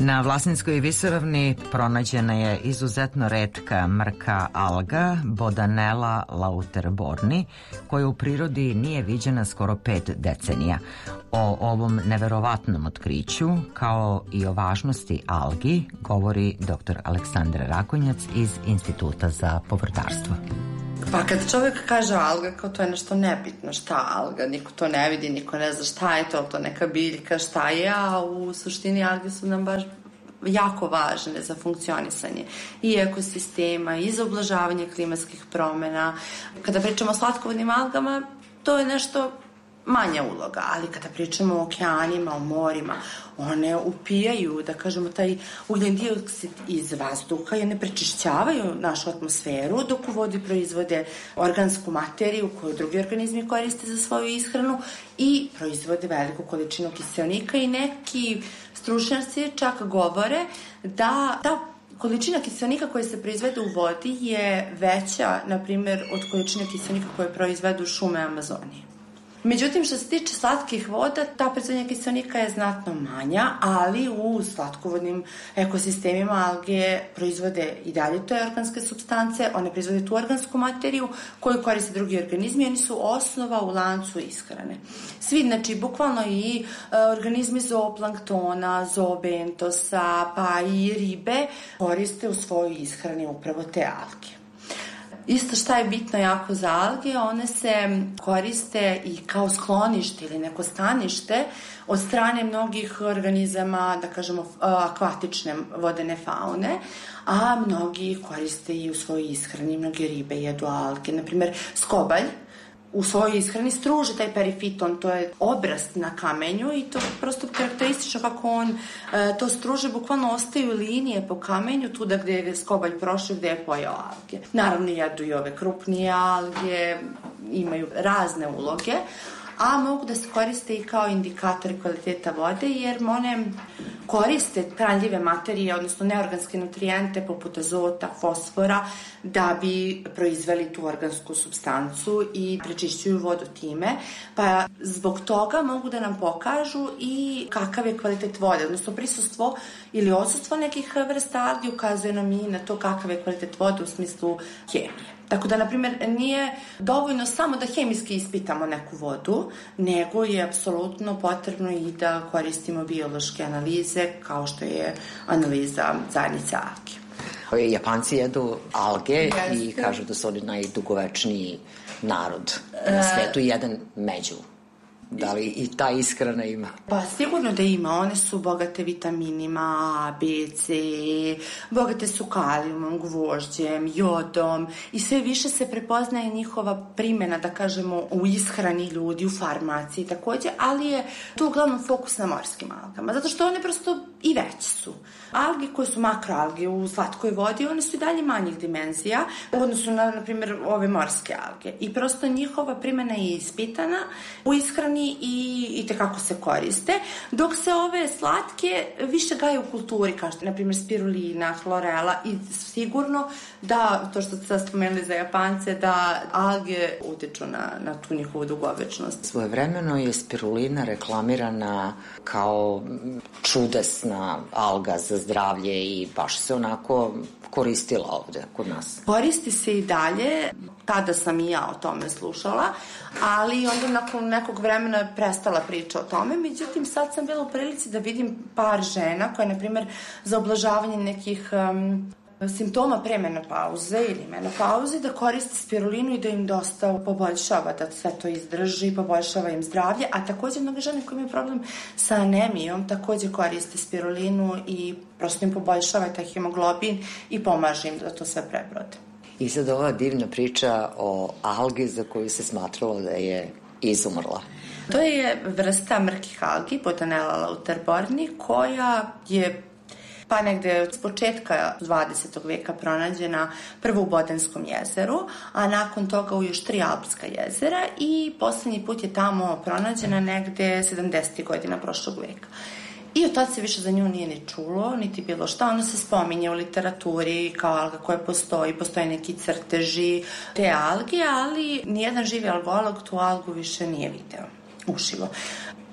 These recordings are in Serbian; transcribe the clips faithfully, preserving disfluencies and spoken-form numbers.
Na Vlasinskoj visoravni pronađena je izuzetno retka mrka alga Bodanella lauterborni, koja u prirodi nije viđena skoro pet decenija. O ovom neverovatnom otkriću, kao i o važnosti algi, govori doktor Aleksandra Rakonjac iz Instituta za povrtarstvo. Pa kad čovjek kaže alga, kao to je nešto nebitno, šta alga, niko to ne vidi, niko ne zna šta je to, to neka biljka, šta je, a u suštini alge su nam baš jako važne za funkcionisanje i ekosistema i za ublažavanje klimatskih promjena. Kada pričamo o slatkovodnim algama, to je nešto manja uloga, ali kada pričamo o okeanima, o morima, one upijaju, da kažemo, taj ugljen dioksid iz vazduha i one prečišćavaju našu atmosferu, dok u vodi proizvode organsku materiju koju drugi organizmi koriste za svoju ishranu i proizvode veliku količinu kiseonika i neki stručnjaci čak govore da ta količina kiseonika koja se proizvede u vodi je veća, na primjer, od količine kiseonika koje proizvedu šume Amazonije. Međutim, što se tiče slatkih voda, ta proizvodnja kiseonika je znatno manja, ali u slatkovodnim ekosistemima alge proizvode i dalje te organske supstance, one proizvode tu organsku materiju koju koriste drugi organizmi, oni su osnova u lancu ishrane. Svi, znači, bukvalno i e, organizmi zooplanktona, zoobentosa, pa i ribe koriste u svojoj ishrani upravo te alge. Isto šta je bitno jako za alge, one se koriste i kao sklonište ili neko stanište od strane mnogih organizama, da kažemo, akvatične vodene faune, a mnogi koriste i u svojoj ishrani, mnoge ribe jedu alge. Naprimjer, skobalj u svojoj ishrani struže taj perifiton, to je obrast na kamenju i to je prosto karakteristično kako on e, to struže, bukvalno ostaju linije po kamenju tu da gde je skobalj prošao, gde je pojao alge. Naravno jedu i ove krupnije alge, imaju razne uloge, a mogu da se koriste i kao indikatori kvaliteta vode, jer one koriste hranljive materije, odnosno neorganske nutrijente poput azota, fosfora, da bi proizveli tu organsku supstancu i prečišćuju vodu time, pa zbog toga mogu da nam pokažu i kakav je kvalitet vode, odnosno prisustvo ili odsustvo nekih vrsta algi ukazuje nam i na to kakav je kvalitet vode u smislu hemije. Tako da, na primjer, nije dovoljno samo da hemijski ispitamo neku vodu, nego je apsolutno potrebno i da koristimo biološke analize, kao što je analiza zajednice alge. Japanci jedu alge Jeste. I kažu da su oni najdugovečniji narod na svetu i jedan među. Da li i ta ishrana ima? Pa sigurno da ima. One su bogate vitaminima A, B, C, bogate su kalijumom, gvožđem, jodom i sve više se prepoznaje njihova primjena, da kažemo, u ishrani ljudi, u farmaciji takođe, ali je tu uglavnom fokus na morskim algama, zato što one prosto i veće su. Alge koje su makroalge u slatkoj vodi, one su i dalje manjih dimenzija u odnosu na, na primjer, ove morske alge. I prosto njihova primjena je ispitana u ishrani i, i tekako se koriste, dok se ove slatke više gaje u kulturi, kao što je, na primjer, spirulina, hlorela i sigurno da, to što ste spomenuli za Japance, da alge utiču na, na tu njihovu dugovečnost. Svojevremeno je spirulina reklamirana kao čudesna alga za zdravlje i baš se onako koristila ovde kod nas. Koristi se i dalje, tada sam i ja o tome slušala, ali onda nakon nekog vremena prestala priča o tome, međutim sad sam bila u prilici da vidim par žena koje, na primjer, za oblažavanje nekih um, simptoma pre menopauze ili menopauze, da koriste spirulinu i da im dosta poboljšava, da sve to izdrži, poboljšava im zdravlje, a takođe mnoge žene koje imaju problem sa anemijom takođe koriste spirulinu i prosto im poboljšava taj hemoglobin i pomaže im da to sve prebrode. I sad ova divna priča o algi za koju se smatralo da je izumrla. To je vrsta mrkih algi, Bodanella lauterborni, koja je pa negde s početka dvadesetog veka pronađena prvo u Bodanskom jezeru, a nakon toga u još tri alpska jezera i poslednji put je tamo pronađena negde sedamdesetih godina prošlog veka. I od tada se više za nju nije ni čulo, niti bilo šta. Ono se spominje u literaturi kao alga koja postoji, postoje neki crteži te alge, ali nijedan živi algolog tu algu više nije video uživo.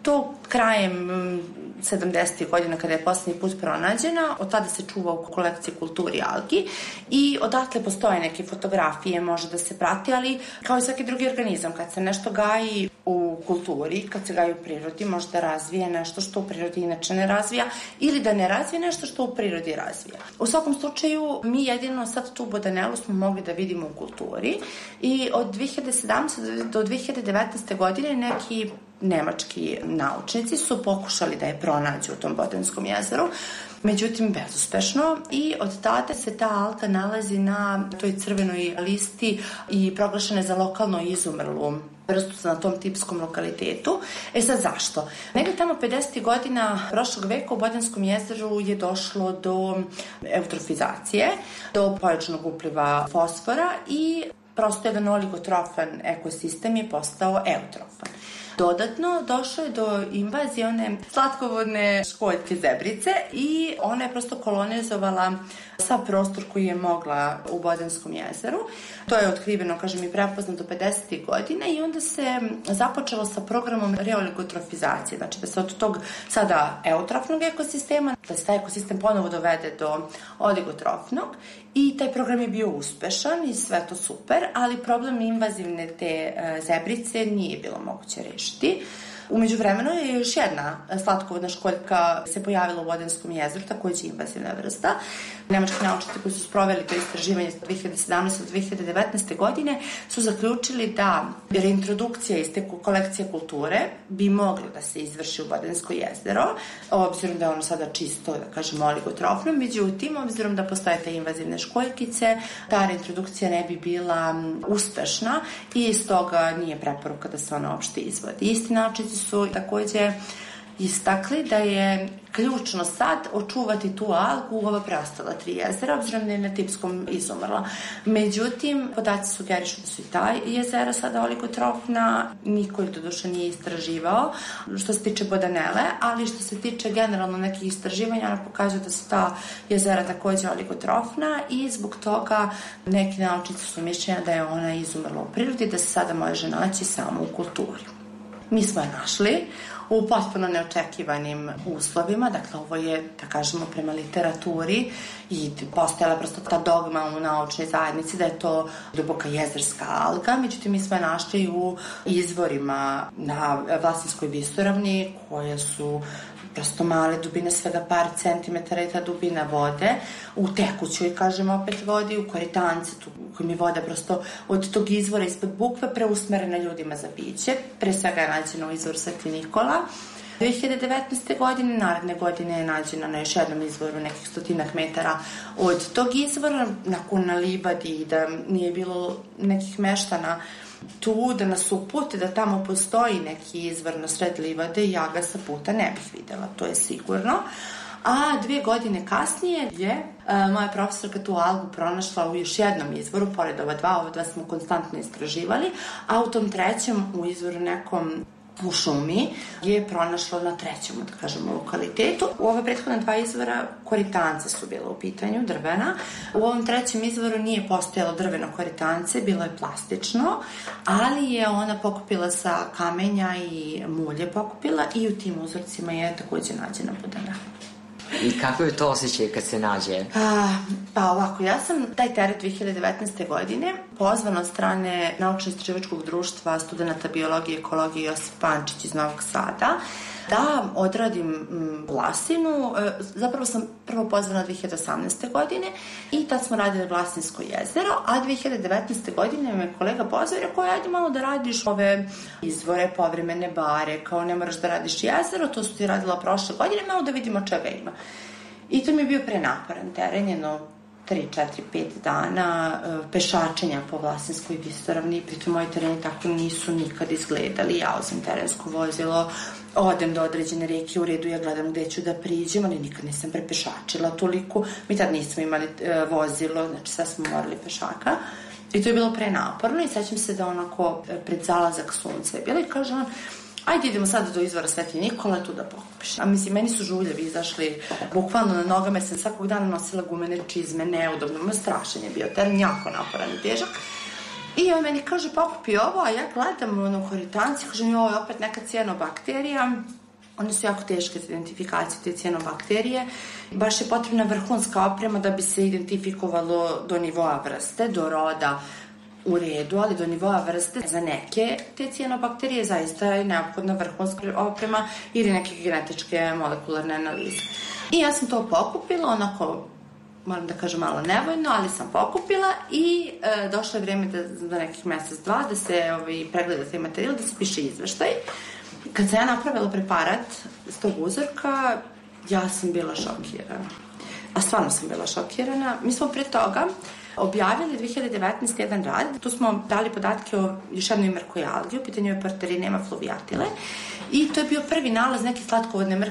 to krajem sedamdesetih godina kada je poslednji put pronađena, od tada se čuva u kolekciji Kulturi algi i odatle postoje neke fotografije, može da se prati, ali kao i svaki drugi organizam, kad se nešto gaji u kulturi, kad se gaji u prirodi, može da razvije nešto što u prirodi inače ne razvija ili da ne razvije nešto što u prirodi razvija. U svakom slučaju, mi jedino sad tu bodanelu smo mogli da vidimo u kulturi i od dve hiljade sedamnaeste. do dve hiljade devetnaeste. godine neki nemački naučnici su pokušali da je pronađu u tom Bodanskom jezeru, međutim bezuspešno, i od tada se ta alga nalazi na toj crvenoj listi i proglašena je za lokalno izumrlu vrstu na tom tipskom lokalitetu. E sad zašto? Negde tamo pedesetih godina prošlog veka u Bodanskom jezeru je došlo do eutrofizacije, do pojačanog upliva fosfora i prosto jedan oligotrofan ekosistem je postao eutrofan. Dodatno, došlo je do invazije one slatkovodne školjke zebrice i ona je prosto kolonizovala sav prostor koji je mogla u Bodanskom jezeru. To je otkriveno, kažem, i prepoznato pedesetih godina i onda se započelo sa programom reoligotrofizacije, znači da se od tog sada eutrofnog ekosistema, da se taj ekosistem ponovo dovede do oligotrofnog i taj program je bio uspešan i sve to super, ali problem invazivne te zebrice nije bilo moguće rešiti. Umeđu vremenu je još jedna slatkovodna školjka se pojavila u Bodanskom jezeru, takođe invazivna vrsta. Nemački naučnici koji su sproveli to istraživanje dve hiljade sedamnaeste. do dve hiljade devetnaeste. godine su zaključili da reintrodukcija iz te kolekcije kulture bi mogla da se izvrši u Bodansko jezero, obzirom da je ono sada čisto, da kažemo, oligotrofno, međutim, obzirom da postoje te invazivne školjkice, ta reintrodukcija ne bi bila uspešna i iz toga nije preporuka da se ona uopšte izvodi. Isti naučnici su takođe istakli da je ključno sad očuvati tu algu u ova preostala tri jezera, obzirom da je na tipskom izumrla. Međutim, podaci sugerišu da su i ta jezera sada oligotrofna, niko ih doduše nije istraživao što se tiče bodanele, ali što se tiče generalno nekih istraživanja, ona pokazuje da su ta jezera takođe oligotrofna i zbog toga neki naučnici su mišljenja da je ona izumrla u prirodi, da se sada može naći samo u kulturi. Mi smo je našli u potpuno neočekivanim uslovima, dakle ovo je, da kažemo, prema literaturi i postojala prosto ta dogma u naučnoj zajednici da je to duboka jezerska alga, međutim mi smo je našli u izvorima na Vlasinskoj visoravni koje su prosto male dubine, svega par centimetara i ta dubina vode, u tekućoj, kažemo opet vodi, u koritance, u kojim je voda prosto od tog izvora ispod bukve preusmerena ljudima za piće. Pre svega je nađena u izvoru Sveti Nikola. dve hiljade devetnaeste. godine, naredne godine je nađena na još jednom izvoru nekih stotinak metara od tog izvora, nakon na livadi, da nije bilo nekih meštana tu da nas upute da tamo postoji neki izvor na sred livade, ja ga sa puta ne bih videla, to je sigurno. A dve godine kasnije je a, moja profesorka tu algu pronašla u još jednom izvoru, pored ova dva, ova dva smo konstantno istraživali, a u tom trećem, u izvoru nekom u šumi, je pronašla na trećem, da kažemo, lokalitetu. U ove prethodne dva izvora koritance su bile u pitanju, drvena. U ovom trećem izvoru nije postojalo drveno koritance, bilo je plastično, ali je ona pokupila sa kamenja i mulje pokupila i u tim uzorcima je takođe nađena bodanela. I kako je to osjećaj kad se nađe? A, pa ovako, ja sam taj teret dve hiljade devetnaeste. godine pozvana od strane Naučno-istraživačkog društva studenta biologije i ekologije Josip Pančić iz Novog Sada da odradim Vlasinu. Zapravo sam prvo pozvana dve hiljade osamnaeste. godine i tad smo radili Vlasinsko jezero, a dve hiljade devetnaeste. godine me kolega pozvao i rekao, ajde malo da radiš ove izvore, povremene bare, kao ne moraš da radiš jezero, to su ti radila prošle godine, malo da vidimo čega ima. I to mi je bio prenaporan teren, jedno tri, četiri, pet dana pešačenja po Vlasinskoj visoravni, pritom moji tereni tako nisu nikad izgledali. Ja uzem terensko vozilo, odem do određene reke, u redu ja gledam gde ću da priđem, ali nikad nisam prepešačila toliko. Mi tad nismo imali e, vozilo, znači sve smo morali pešaka. I to je bilo prenaporno i sećam se da onako pred zalazak sunca je bilo i kaže on, ajde idemo sada do izvora Sveti Nikola tu da pokupiš. A mislim, meni su žuljevi izašli, bukvalno na nogama sam svakog dana nosila gumene čizme, neudobno, strašan je bio teren, jako naporan i težak. I on meni kaže, pokupi ovo, a ja gledam ono, u horitanci, kažem, joj, opet neka cijanobakterija. One su jako teške za identifikaciju, te cijanobakterije. Baš je potrebna vrhunska oprema da bi se identifikovalo do nivoa vrste, do roda u redu, ali do nivoa vrste za neke te cijanobakterije zaista je neophodna vrhunska oprema ili neke genetičke molekularne analize. I ja sam to pokupila, onako, moram da kažem malo nevoljno, ali sam pokupila i e, došlo je vreme da, za nekih mesec, dva, da se ovaj, pregleda taj materijal, da se piše izveštaj. Kad sam ja napravila preparat s tog uzorka, ja sam bila šokirana. A stvarno sam bila šokirana. Mi smo pre toga objavili dve hiljade devetnaeste. jedan rad. Tu smo dali podatke o još jednoj mrkoj algi, u pitanju je Porterinema fluviatile. I to je bio prvi nalaz neke slatkovodne mrke